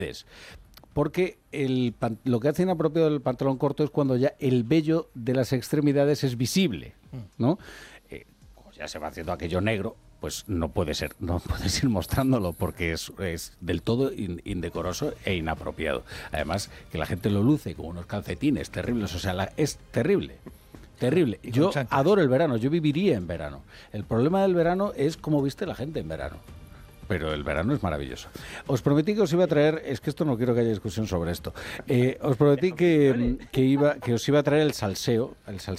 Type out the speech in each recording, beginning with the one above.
Porque lo que hace inapropiado del pantalón corto es cuando ya el vello de las extremidades es visible, ¿no? Como ya se va haciendo aquello negro, pues no puedes ir mostrándolo porque es del todo indecoroso e inapropiado. Además, que la gente lo luce con unos calcetines terribles, o sea, es terrible. Terrible. Yo adoro el verano, yo viviría en verano. El problema del verano es cómo viste la gente en verano. Pero el verano es maravilloso. Os prometí que os iba a traer, es que esto no quiero que haya discusión sobre esto, os prometí que os iba a traer el salseo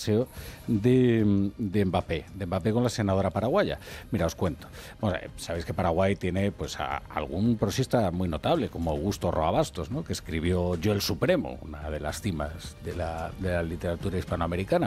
de Mbappé con la senadora paraguaya. Mira, os cuento. Bueno, sabéis que Paraguay tiene pues a algún prosista muy notable, como Augusto Roa Bastos, ¿no?, que escribió Yo el Supremo, una de las cimas de la literatura hispanoamericana.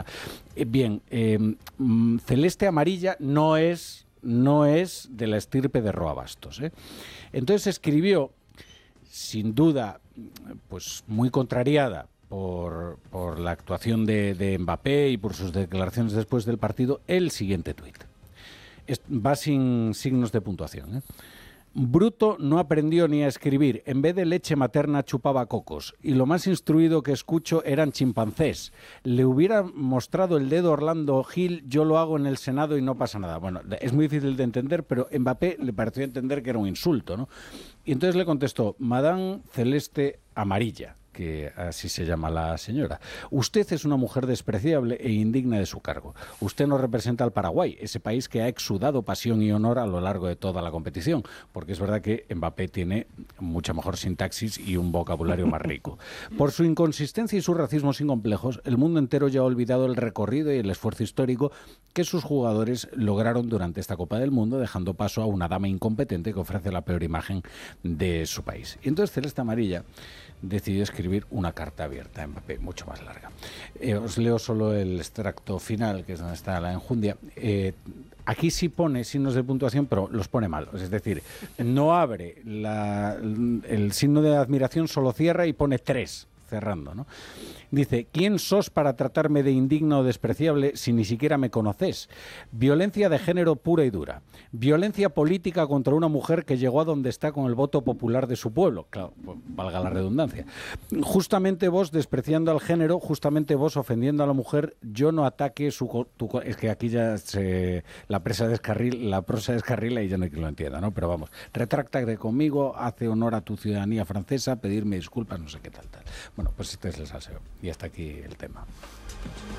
Celeste Amarilla no es de la estirpe de Roa Bastos, ¿eh? Entonces escribió, sin duda, pues muy contrariada por la actuación de Mbappé y por sus declaraciones después del partido, el siguiente tuit. Va sin signos de puntuación, ¿eh? Bruto no aprendió ni a escribir. En vez de leche materna chupaba cocos. Y lo más instruido que escucho eran chimpancés. Le hubiera mostrado el dedo a Orlando Gil, yo lo hago en el Senado y no pasa nada. Bueno, es muy difícil de entender, pero Mbappé le pareció entender que era un insulto, ¿no? Y entonces le contestó, Madame Celeste Amarilla, que así se llama la señora. Usted es una mujer despreciable e indigna de su cargo. Usted no representa al Paraguay, ese país que ha exudado pasión y honor a lo largo de toda la competición, porque es verdad que Mbappé tiene mucha mejor sintaxis y un vocabulario más rico. Por su inconsistencia y su racismo sin complejos, el mundo entero ya ha olvidado el recorrido y el esfuerzo histórico que sus jugadores lograron durante esta Copa del Mundo, dejando paso a una dama incompetente que ofrece la peor imagen de su país. Y entonces Celeste Amarilla decidió escribir una carta abierta a Mbappé, mucho más larga. Os leo solo el extracto final, que es donde está la enjundia. Aquí sí pone signos de puntuación, pero los pone mal. Es decir, no abre el signo de admiración, solo cierra y pone 3, cerrando, ¿no? Dice, ¿quién sos para tratarme de indigno o despreciable si ni siquiera me conoces? Violencia de género pura y dura. Violencia política contra una mujer que llegó a donde está con el voto popular de su pueblo. Claro, valga la redundancia. Justamente vos despreciando al género, justamente vos ofendiendo a la mujer, yo no ataque es que aquí ya la prosa descarrila y ya no hay quien lo entienda, ¿no? Pero vamos, retráctate conmigo, hace honor a tu ciudadanía francesa, pedirme disculpas, no sé qué tal. Bueno, pues este es el salseo. Y hasta aquí el tema.